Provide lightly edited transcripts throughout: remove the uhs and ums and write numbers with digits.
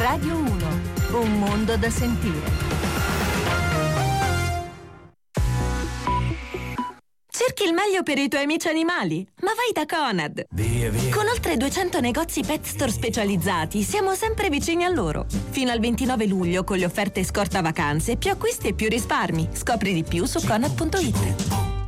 Radio 1, un mondo da sentire. Cerchi il meglio per i tuoi amici animali? Ma vai da Conad! Via. Con oltre 200 negozi pet store specializzati, siamo sempre vicini a loro. Fino al 29 luglio, con le offerte scorta vacanze, più acquisti e più risparmi. Scopri di più su Conad.it.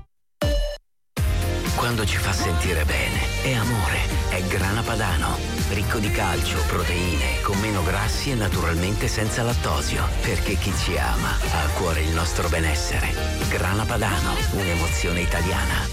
Quando ci fa sentire bene, è amore, è Grana Padano. Ricco di calcio, proteine, con meno grassi e naturalmente senza lattosio. Perché chi ci ama ha a cuore il nostro benessere. Grana Padano, un'emozione italiana.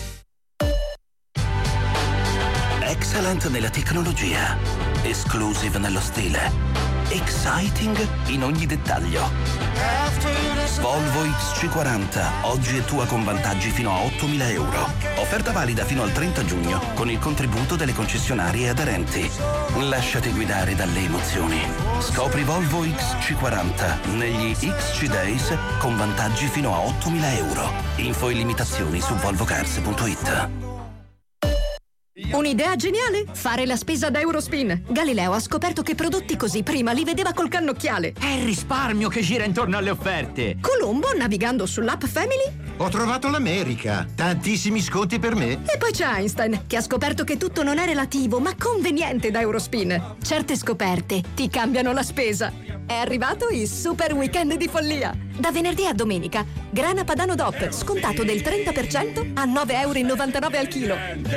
Excellent nella tecnologia, exclusive nello stile, exciting in ogni dettaglio. Volvo XC40, oggi è tua con vantaggi fino a 8.000 euro. Offerta valida fino al 30 giugno con il contributo delle concessionarie aderenti. Lasciati guidare dalle emozioni. Scopri Volvo XC40 negli XC Days con vantaggi fino a 8.000 euro. Info e limitazioni su volvocars.it. Un'idea geniale? Fare la spesa da Eurospin. Galileo ha scoperto che prodotti così prima li vedeva col cannocchiale. È il risparmio che gira intorno alle offerte. Colombo, navigando sull'app Family, Ho trovato l'America. Tantissimi sconti per me. e poi c'è Einstein, che ha scoperto che tutto non è relativo, ma conveniente da Eurospin. Certe scoperte ti cambiano la spesa. È arrivato il super weekend di follia. Da venerdì a domenica, grana padano DOP, scontato del 30% a 9,99 € al chilo.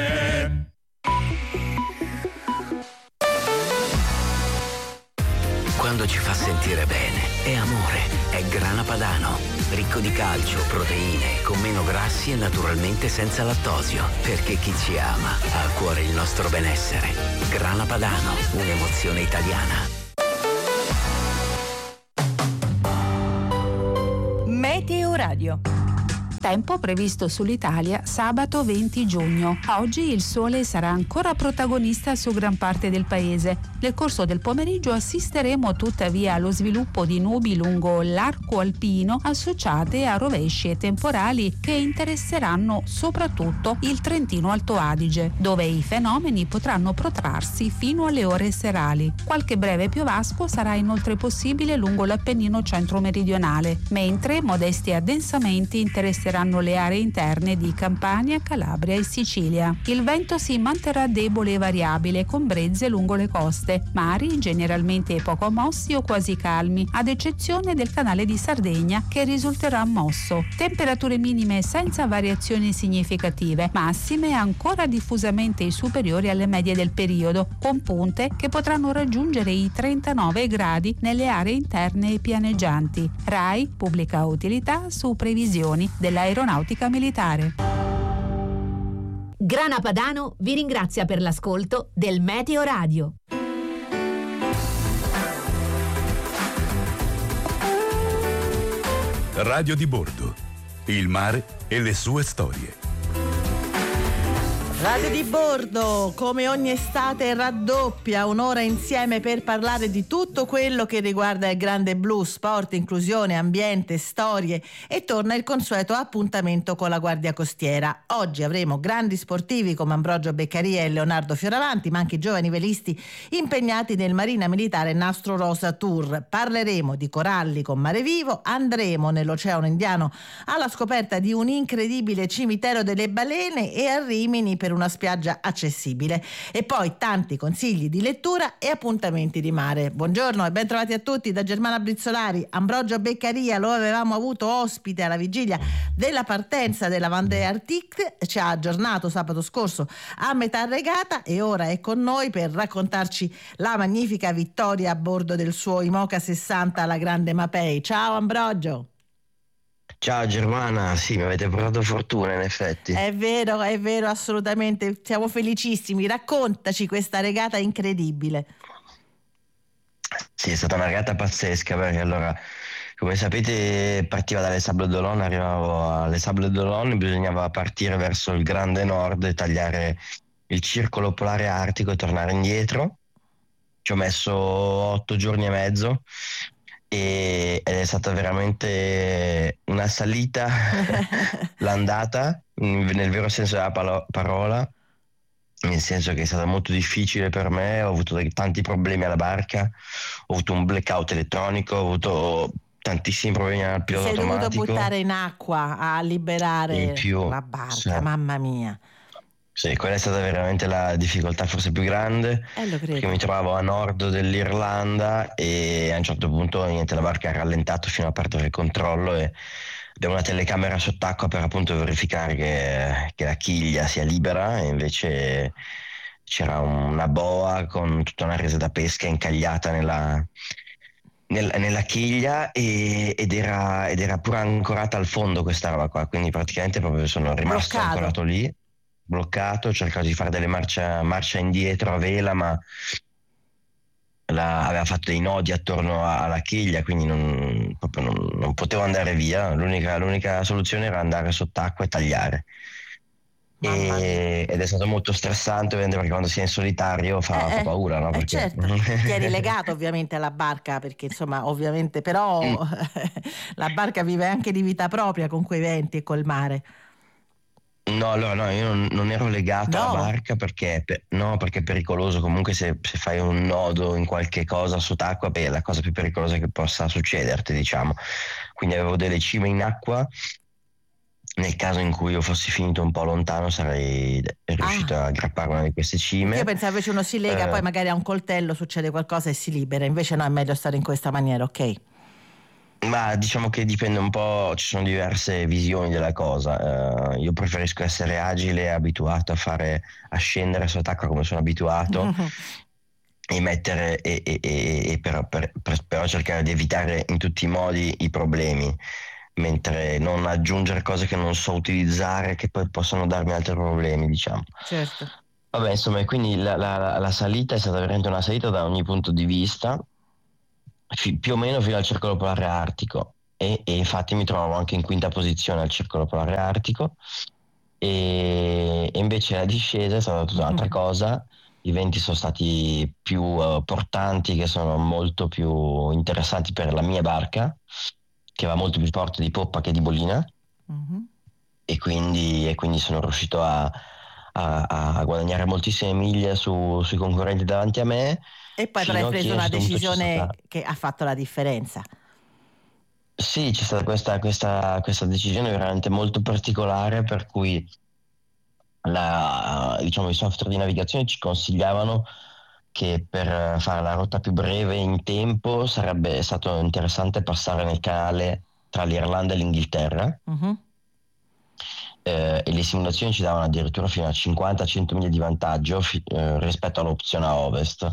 Quando ci fa sentire bene, è amore, è Grana Padano. Ricco di calcio, proteine, con meno grassi e naturalmente senza lattosio. Perché chi ci ama ha a cuore il nostro benessere. Grana Padano, un'emozione italiana. Meteo Radio. Tempo previsto sull'Italia sabato 20 giugno. Oggi il sole sarà ancora protagonista su gran parte del paese. Nel corso del pomeriggio assisteremo tuttavia allo sviluppo di nubi lungo l'arco alpino associate a rovesci e temporali che interesseranno soprattutto il Trentino Alto Adige, dove i fenomeni potranno protrarsi fino alle ore serali. Qualche breve piovasco sarà inoltre possibile lungo l'Appennino centro-meridionale, mentre modesti addensamenti interesseranno le aree interne di Campania, Calabria e Sicilia. Il vento si manterrà debole e variabile, con brezze lungo le coste, mari generalmente poco mossi o quasi calmi, ad eccezione del canale di Sardegna che risulterà mosso. Temperature minime senza variazioni significative, massime ancora diffusamente superiori alle medie del periodo, con punte che potranno raggiungere i 39 gradi nelle aree interne e pianeggianti. RAI pubblica utilità su previsioni dell'aeronautica militare. Grana Padano vi ringrazia per l'ascolto del Meteo Radio. Radio di bordo. Il mare e le sue storie. Radio di bordo, come ogni estate, raddoppia un'ora insieme per parlare di tutto quello che riguarda il grande blu, sport, inclusione, ambiente, storie, e torna il consueto appuntamento con la Guardia Costiera. Oggi avremo grandi sportivi come Ambrogio Beccaria e Leonardo Fioravanti, ma anche giovani velisti impegnati nel Marina Militare Nastro Rosa Tour. Parleremo di coralli con Mare Vivo, andremo nell'Oceano Indiano alla scoperta di un incredibile cimitero delle balene e a Rimini per una spiaggia accessibile, e poi tanti consigli di lettura e appuntamenti di mare. Buongiorno e ben trovati a tutti da Germana Brizzolari. Ambrogio Beccaria lo avevamo avuto ospite alla vigilia della partenza della Vendée Arctic, ci ha aggiornato sabato scorso a metà regata e ora è con noi per raccontarci la magnifica vittoria a bordo del suo Imoca 60 alla Grande Mapei. Ciao Ambrogio. Ciao Germana, sì, mi avete portato fortuna in effetti. È vero, assolutamente, siamo felicissimi. Raccontaci questa regata incredibile. Sì, è stata una regata pazzesca, perché allora, come sapete, partiva dalle Sables d'Olonne, arrivavo alle Sables d'Olonne, bisognava partire verso il Grande Nord, tagliare il circolo polare artico e tornare indietro. Ci ho messo 8 giorni e mezzo. Ed è stata veramente una salita l'andata nel vero senso della parola, nel senso che è stato molto difficile per me, ho avuto tanti problemi alla barca, ho avuto un blackout elettronico, ho avuto tantissimi problemi al pilota automatico. Sei dovuto buttare in acqua a liberare la barca, sì. Mamma mia. Sì, quella è stata veramente la difficoltà forse più grande, perché mi trovavo a nord dell'Irlanda e a un certo punto la barca ha rallentato fino a perdere il controllo e abbiamo una telecamera sott'acqua per appunto verificare che la chiglia sia libera, e invece c'era una boa con tutta una resa da pesca incagliata nella chiglia ed era pure ancorata al fondo questa roba qua, quindi praticamente proprio sono rimasto ancorato lì, bloccato, ho cercato di fare delle marcia indietro a vela, ma aveva fatto dei nodi attorno alla chiglia, quindi non potevo andare via. L'unica soluzione era andare sott'acqua e tagliare. Ed è stato molto stressante, perché quando si è in solitario fa paura, no? Perché... certo, ti eri legato ovviamente alla barca, perché insomma ovviamente però la barca vive anche di vita propria con quei venti e col mare. No, io non ero legato alla barca perché è pericoloso. Comunque se fai un nodo in qualche cosa sott'acqua, è la cosa più pericolosa che possa succederti, diciamo. Quindi avevo delle cime in acqua, nel caso in cui io fossi finito un po' lontano sarei riuscito a aggrappare una di queste cime. Io pensavo invece uno si lega, poi magari a un coltello succede qualcosa e si libera, invece no, è meglio stare in questa maniera, ok? Ma diciamo che dipende un po', ci sono diverse visioni della cosa. Io preferisco essere agile e abituato a scendere sott'acqua come sono abituato e mettere però cercare di evitare in tutti i modi i problemi, mentre non aggiungere cose che non so utilizzare che poi possono darmi altri problemi, diciamo. Certo. Vabbè, insomma, quindi la salita è stata veramente una salita da ogni punto di vista, più o meno fino al circolo polare artico, e infatti mi trovavo anche in quinta posizione al circolo polare artico, e invece la discesa è stata tutta un'altra cosa. I venti sono stati più portanti, che sono molto più interessanti per la mia barca, che va molto più forte di poppa che di bolina, e quindi sono riuscito a guadagnare moltissime miglia sui concorrenti davanti a me. E poi però hai preso una decisione che ha fatto la differenza. Sì, c'è stata questa decisione veramente molto particolare, per cui i software di navigazione ci consigliavano che per fare la rotta più breve in tempo sarebbe stato interessante passare nel canale tra l'Irlanda e l'Inghilterra. E le simulazioni ci davano addirittura fino a 50-100 miglia di vantaggio rispetto all'opzione a ovest.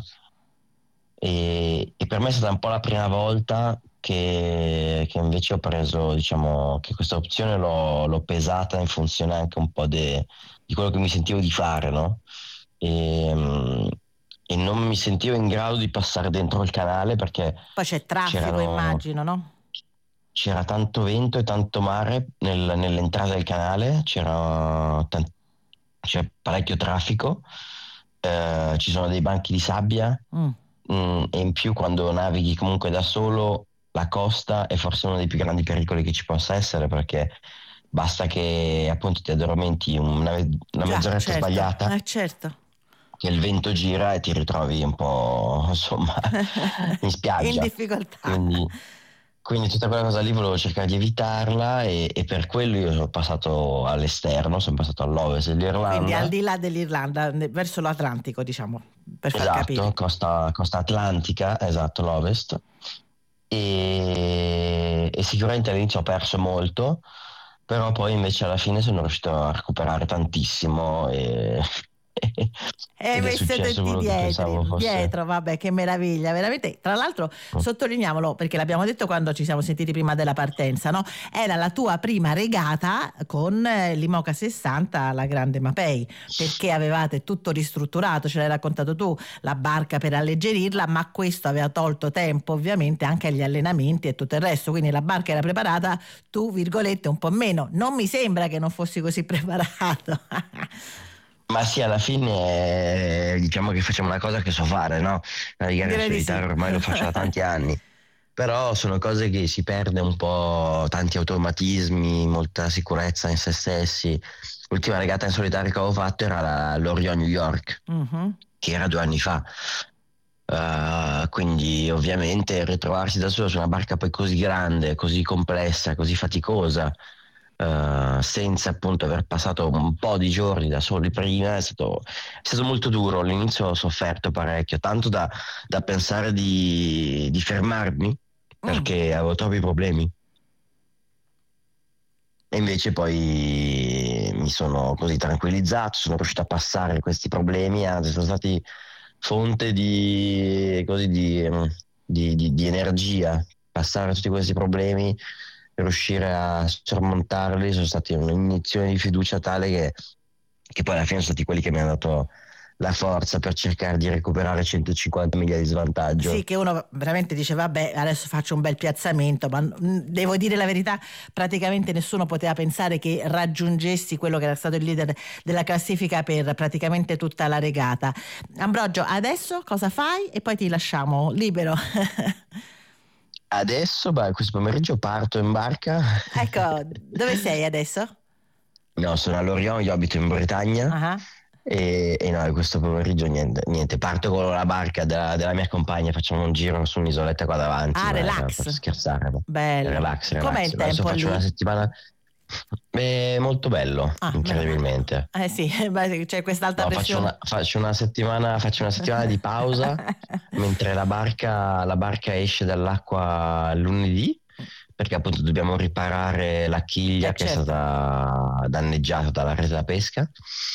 E per me è stata un po' la prima volta che invece ho preso, diciamo, che questa opzione l'ho pesata in funzione anche un po' di quello che mi sentivo di fare, no? E non mi sentivo in grado di passare dentro il canale, perché poi c'è traffico, immagino, no? C'era tanto vento e tanto mare nell'entrata del canale, c'era parecchio traffico, ci sono dei banchi di sabbia, e in più quando navighi comunque da solo la costa è forse uno dei più grandi pericoli che ci possa essere, perché basta che appunto ti addormenti una mezz'oretta sbagliata, certo, che il vento gira e ti ritrovi un po', insomma, in spiaggia, in difficoltà. Quindi tutta quella cosa lì volevo cercare di evitarla, e per quello io sono passato all'esterno, sono passato all'ovest dell'Irlanda. Quindi al di là dell'Irlanda, verso l'Atlantico, diciamo, per far capire. Costa atlantica, esatto, l'ovest. E sicuramente all'inizio ho perso molto, però poi invece alla fine sono riuscito a recuperare tantissimo e siete dietro, vabbè, che meraviglia, veramente. Tra l'altro sottolineiamolo, perché l'abbiamo detto quando ci siamo sentiti prima della partenza, no? Era la tua prima regata con l'Imoca 60, la Grande Mapei, perché avevate tutto ristrutturato, ce l'hai raccontato tu, la barca per alleggerirla, ma questo aveva tolto tempo ovviamente anche agli allenamenti e tutto il resto, quindi la barca era preparata, tu virgolette un po' meno. Non mi sembra che non fossi così preparato. Ma sì, alla fine diciamo che facciamo una cosa che so fare, no? Navigare in solitario ormai lo faccio da tanti anni. però sono cose che si perde un po', tanti automatismi, molta sicurezza in se stessi. L'ultima regata in solitario che avevo fatto era l'Orion New York, che era 2 anni fa. Quindi ovviamente ritrovarsi da solo su una barca poi così grande, così complessa, così faticosa, senza appunto aver passato un po' di giorni da soli prima, è stato molto duro. All'inizio ho sofferto parecchio, tanto da pensare di fermarmi perché avevo troppi problemi, e invece poi mi sono così tranquillizzato, sono riuscito a passare questi problemi, anzi sono stati fonte di energia. Passare tutti questi problemi, riuscire a sormontarli, sono stati un'iniezione di fiducia tale che poi alla fine sono stati quelli che mi hanno dato la forza per cercare di recuperare 150 miglia di svantaggio. Sì, che uno veramente dice vabbè, adesso faccio un bel piazzamento, ma devo dire la verità, praticamente nessuno poteva pensare che raggiungessi quello che era stato il leader della classifica per praticamente tutta la regata. Ambrogio, adesso cosa fai? E poi ti lasciamo libero. Adesso, questo pomeriggio parto in barca. Ecco, dove sei adesso? No, sono all'Orion, io abito in Bretagna. E no, questo pomeriggio niente, parto con la barca della mia compagna, facciamo un giro su un'isoletta qua davanti. Relax. Per scherzare. Bello. Relax. Com'è il tempo faccio lì? una settimana. È molto bello, incredibilmente. Sì, c'è quest'alta pressione. Faccio una settimana di pausa mentre la barca esce dall'acqua lunedì, perché appunto dobbiamo riparare la chiglia che è stata danneggiata dalla rete da pesca.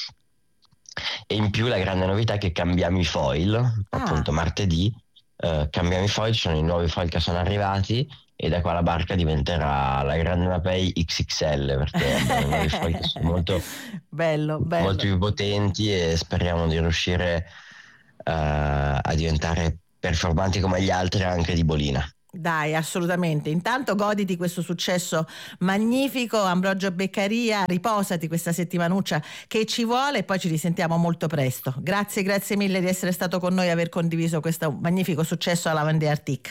E in più la grande novità è che cambiamo i foil, appunto martedì cambiamo i foil, ci sono i nuovi foil che sono arrivati, e da qua la barca diventerà la Grande Napei XXL, perché abbiamo nuovi foil che sono molto molto più potenti, e speriamo di riuscire a diventare performanti come gli altri anche di bolina. Dai, assolutamente. Intanto goditi questo successo magnifico, Ambrogio Beccaria, riposati questa settimanuccia che ci vuole, e poi ci risentiamo molto presto. Grazie mille di essere stato con noi e aver condiviso questo magnifico successo alla Vendée Arctic.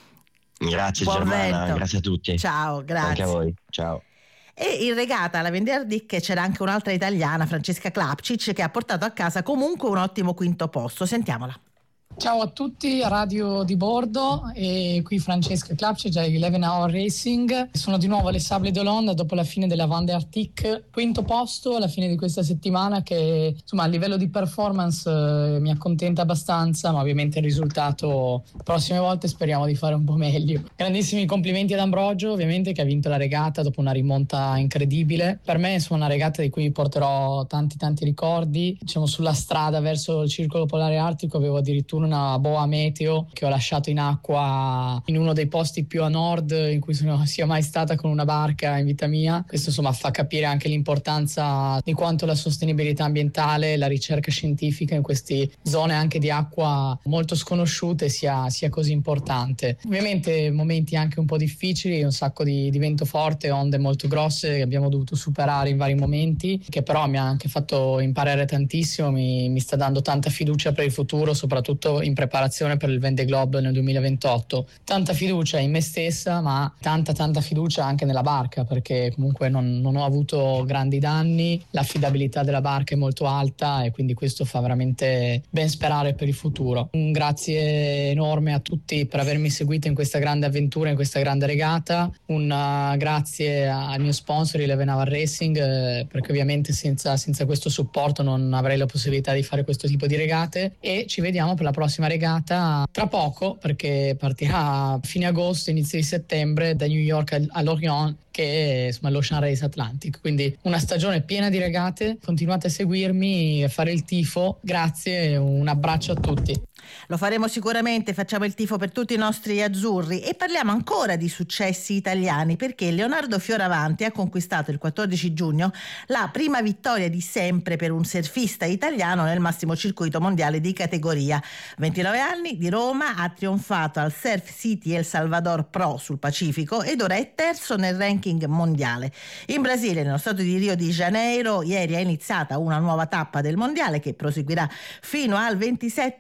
Grazie. Buon Germana, vento. grazie a tutti. Ciao, grazie. Anche a voi, ciao. E in regata alla Vendée Arctic c'era anche un'altra italiana, Francesca Klapčić, che ha portato a casa comunque un ottimo quinto posto. Sentiamola. Ciao a tutti, radio di bordo, e qui Francesca Klapčić da 11 Hour Racing. Sono di nuovo alle Sables d'Olonne dopo la fine della Vendée Arctic, quinto posto alla fine di questa settimana, che insomma a livello di performance mi accontenta abbastanza, ma ovviamente il risultato prossime volte speriamo di fare un po' meglio. Grandissimi complimenti ad Ambrogio, ovviamente, che ha vinto la regata dopo una rimonta incredibile. Per me è una regata di cui mi porterò tanti ricordi. Diciamo, sulla strada verso il circolo polare artico avevo addirittura una boa meteo che ho lasciato in acqua in uno dei posti più a nord in cui sia mai stata con una barca in vita mia. Questo insomma fa capire anche l'importanza di quanto la sostenibilità ambientale, la ricerca scientifica in queste zone anche di acqua molto sconosciute sia così importante. Ovviamente momenti anche un po' difficili, un sacco di vento forte, onde molto grosse che abbiamo dovuto superare in vari momenti, che però mi ha anche fatto imparare tantissimo, mi sta dando tanta fiducia per il futuro, soprattutto in preparazione per il Vendée Globe nel 2028. Tanta fiducia in me stessa, ma tanta fiducia anche nella barca, perché comunque non ho avuto grandi danni, l'affidabilità della barca è molto alta, e quindi questo fa veramente ben sperare per il futuro. Un grazie enorme a tutti per avermi seguito in questa grande avventura, in questa grande regata. Un grazie al mio sponsor 11 Hour Racing, perché ovviamente senza questo supporto non avrei la possibilità di fare questo tipo di regate, e ci vediamo per la prossima regata tra poco, perché partirà a fine agosto, inizio di settembre da New York all'Orion, che è insomma l'Ocean Race Atlantic. Quindi una stagione piena di regate. Continuate a seguirmi e fare il tifo. Grazie e un abbraccio a tutti. Lo faremo sicuramente, facciamo il tifo per tutti i nostri azzurri, e parliamo ancora di successi italiani, perché Leonardo Fioravanti ha conquistato il 14 giugno la prima vittoria di sempre per un surfista italiano nel massimo circuito mondiale di categoria. 29 anni, di Roma, ha trionfato al Surf City El Salvador Pro sul Pacifico ed ora è terzo nel ranking mondiale. In Brasile, nello stato di Rio de Janeiro, ieri è iniziata una nuova tappa del mondiale che proseguirà fino al 27 giugno.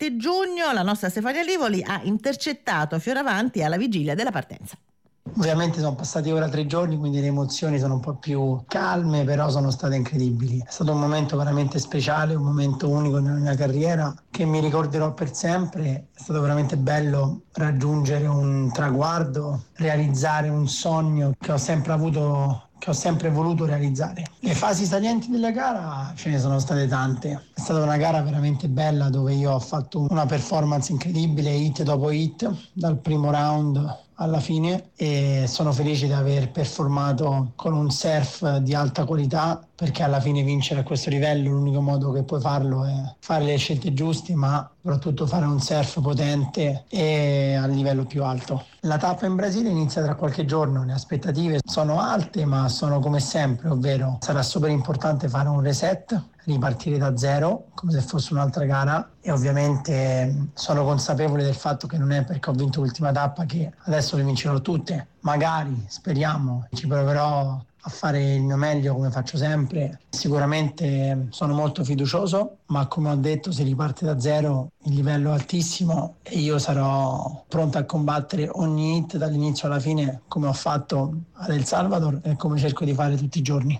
giugno la nostra Stefania Livoli ha intercettato Fioravanti alla vigilia della partenza. Ovviamente sono passati ora 3 giorni, quindi le emozioni sono un po' più calme, però sono state incredibili. È stato un momento veramente speciale, un momento unico nella mia carriera che mi ricorderò per sempre. È stato veramente bello raggiungere un traguardo, realizzare un sogno che ho sempre avuto, che ho sempre voluto realizzare. Le fasi salienti della gara ce ne sono state tante. È stata una gara veramente bella dove io ho fatto una performance incredibile, hit dopo hit, dal primo round alla fine, e sono felice di aver performato con un surf di alta qualità, perché alla fine vincere a questo livello l'unico modo che puoi farlo è fare le scelte giuste, ma soprattutto fare un surf potente e a livello più alto. La tappa in Brasile inizia tra qualche giorno, le aspettative sono alte ma sono come sempre, ovvero sarà super importante fare un reset, ripartire da zero come se fosse un'altra gara, e ovviamente sono consapevole del fatto che non è perché ho vinto l'ultima tappa che adesso le vincerò tutte. Magari, speriamo, ci proverò a fare il mio meglio come faccio sempre. Sicuramente sono molto fiducioso, ma come ho detto, si riparte da zero, il livello è altissimo e io sarò pronto a combattere ogni hit dall'inizio alla fine, come ho fatto ad El Salvador e come cerco di fare tutti i giorni.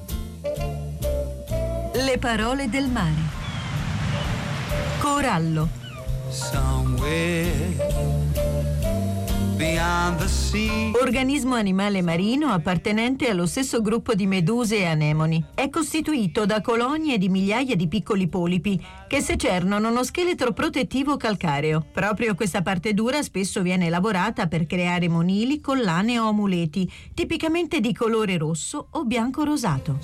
Le parole del mare. Corallo. Organismo animale marino appartenente allo stesso gruppo di meduse e anemoni. È costituito da colonie di migliaia di piccoli polipi che secernono uno scheletro protettivo calcareo. Proprio questa parte dura spesso viene lavorata per creare monili, collane o amuleti, tipicamente di colore rosso o bianco rosato.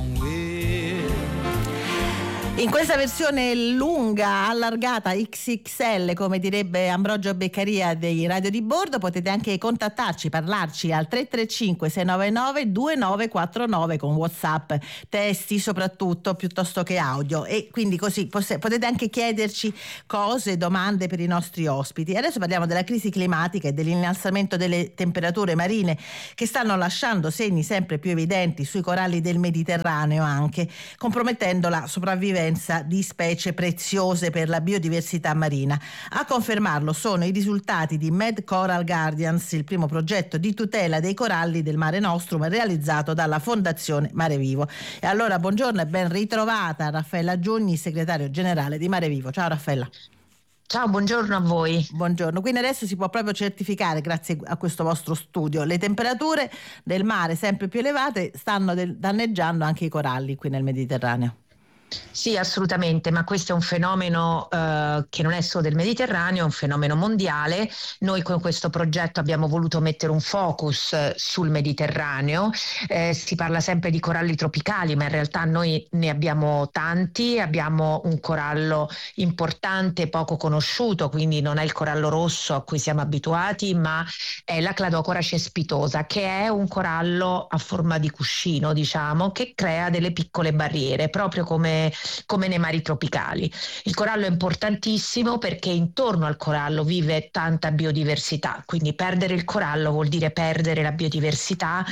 In questa versione lunga, allargata, XXL, come direbbe Ambrogio Beccaria dei Radio di Bordo, potete anche contattarci, parlarci al 335 699 2949 con WhatsApp, testi soprattutto piuttosto che audio, e quindi così potete anche chiederci cose, domande per i nostri ospiti. Adesso parliamo della crisi climatica e dell'innalzamento delle temperature marine che stanno lasciando segni sempre più evidenti sui coralli del Mediterraneo, anche compromettendo la sopravvivenza di specie preziose per la biodiversità marina. A confermarlo sono i risultati di Med Coral Guardians, il primo progetto di tutela dei coralli del Mare Nostrum realizzato dalla Fondazione Mare Vivo. E allora buongiorno e ben ritrovata Raffaella Giugni, segretario generale di Mare Vivo. Ciao Raffaella. Ciao, buongiorno a voi. Buongiorno. Quindi adesso si può proprio certificare, grazie a questo vostro studio, le temperature del mare sempre più elevate stanno danneggiando anche i coralli qui nel Mediterraneo. Sì, assolutamente, ma questo è un fenomeno che non è solo del Mediterraneo, è un fenomeno mondiale. Noi con questo progetto abbiamo voluto mettere un focus sul Mediterraneo. Si parla sempre di coralli tropicali, ma in realtà noi ne abbiamo tanti. Abbiamo un corallo importante, poco conosciuto, quindi non è il corallo rosso a cui siamo abituati, ma è la Cladocora cespitosa, che è un corallo a forma di cuscino, diciamo, che crea delle piccole barriere, proprio come nei mari tropicali. Il corallo è importantissimo perché intorno al corallo vive tanta biodiversità, quindi perdere il corallo vuol dire perdere la biodiversità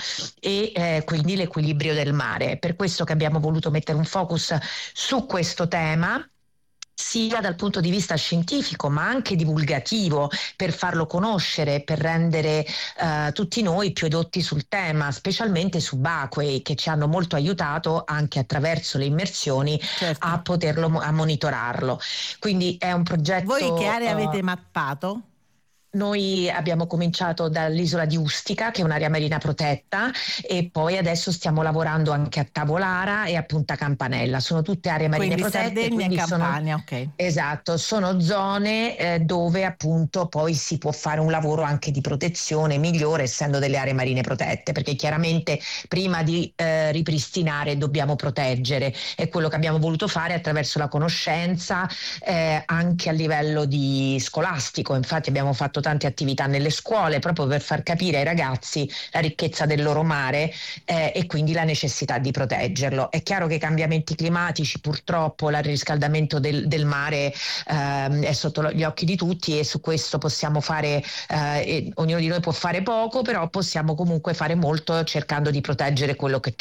e quindi l'equilibrio del mare. Per questo che abbiamo voluto mettere un focus su questo tema, sia dal punto di vista scientifico ma anche divulgativo, per farlo conoscere, per rendere tutti noi più edotti sul tema, specialmente i subacquei, che ci hanno molto aiutato anche attraverso le immersioni, certo, a monitorarlo. Quindi è un progetto. Voi che area avete mappato? Noi abbiamo cominciato dall'isola di Ustica, che è un'area marina protetta, e poi adesso stiamo lavorando anche a Tavolara e a Punta Campanella. Sono tutte aree marine protette. Sardegna e Campania, ok. Esatto, sono zone dove appunto poi si può fare un lavoro anche di protezione migliore, essendo delle aree marine protette, perché chiaramente prima di ripristinare dobbiamo proteggere. È quello che abbiamo voluto fare attraverso la conoscenza, anche a livello scolastico. Infatti abbiamo fatto tante attività nelle scuole proprio per far capire ai ragazzi la ricchezza del loro mare e quindi la necessità di proteggerlo. È chiaro che i cambiamenti climatici, purtroppo il riscaldamento del mare è sotto gli occhi di tutti, e su questo possiamo fare, ognuno di noi può fare poco, però possiamo comunque fare molto cercando di proteggere quello che c'è.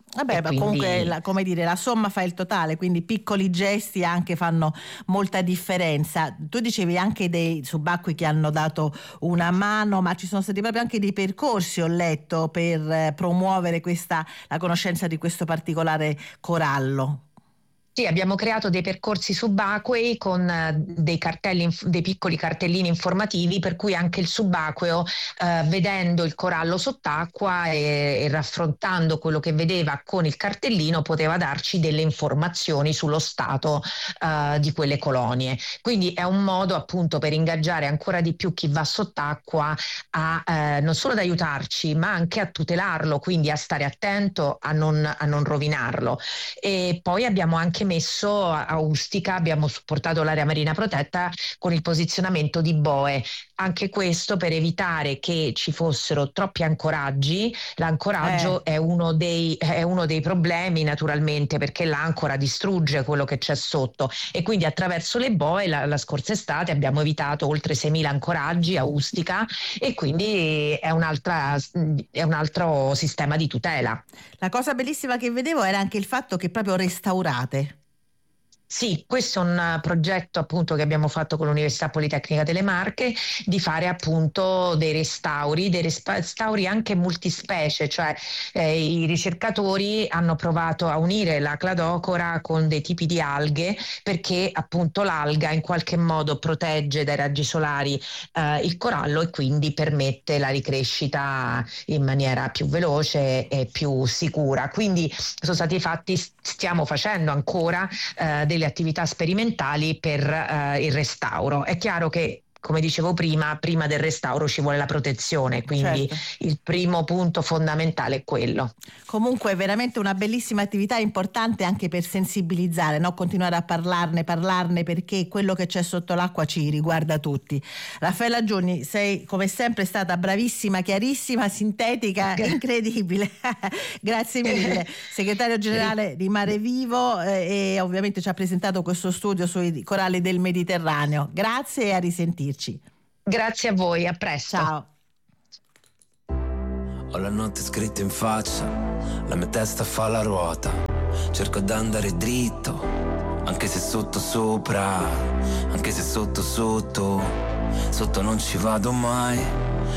Vabbè, ma comunque come dire, la somma fa il totale, quindi piccoli gesti anche fanno molta differenza. Tu dicevi anche dei subacquei che hanno dato una mano, ma ci sono stati proprio anche dei percorsi, ho letto, per promuovere la conoscenza di questo particolare corallo. Sì, abbiamo creato dei percorsi subacquei con dei piccoli cartellini informativi, per cui anche il subacqueo, vedendo il corallo sott'acqua e raffrontando quello che vedeva con il cartellino, poteva darci delle informazioni sullo stato di quelle colonie. Quindi è un modo appunto per ingaggiare ancora di più chi va sott'acqua non solo ad aiutarci, ma anche a tutelarlo, quindi a stare attento a non rovinarlo. E poi abbiamo anche messo a Ustica, abbiamo supportato l'area marina protetta con il posizionamento di boe, anche questo per evitare che ci fossero troppi ancoraggi. L'ancoraggio è uno dei problemi, naturalmente, perché l'ancora distrugge quello che c'è sotto, e quindi attraverso le boe la scorsa estate abbiamo evitato oltre 6.000 ancoraggi a Ustica, e quindi è un altro sistema di tutela. La cosa bellissima che vedevo era anche il fatto che proprio restaurate. Sì, questo è un progetto appunto che abbiamo fatto con l'Università Politecnica delle Marche, di fare appunto dei restauri anche multispecie, cioè i ricercatori hanno provato a unire la cladocora con dei tipi di alghe, perché appunto l'alga in qualche modo protegge dai raggi solari il corallo, e quindi permette la ricrescita in maniera più veloce e più sicura. Quindi stiamo facendo ancora delle attività sperimentali per il restauro. È chiaro che, come dicevo prima del restauro ci vuole la protezione, quindi il primo punto fondamentale è quello. Comunque è veramente una bellissima attività, importante anche per sensibilizzare, no? Continuare a parlarne, perché quello che c'è sotto l'acqua ci riguarda tutti. Raffaella Giugni, sei come sempre stata bravissima, chiarissima, sintetica, incredibile. Grazie mille. Segretario generale di Mare Vivo, e ovviamente ci ha presentato questo studio sui coralli del Mediterraneo. Grazie e a risentirci. Grazie a voi, a presto. Ciao. Ho la notte scritta in faccia, la mia testa fa la ruota, cerco d'andare dritto, anche se sotto sopra, anche se sotto non ci vado mai.